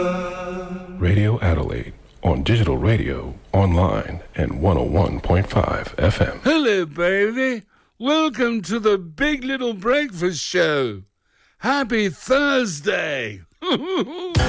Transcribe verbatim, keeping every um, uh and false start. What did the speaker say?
Radio Adelaide on digital radio, online, and one oh one point five F M. Hello, baby. Welcome to the Big Little Breakfast Show. Happy Thursday.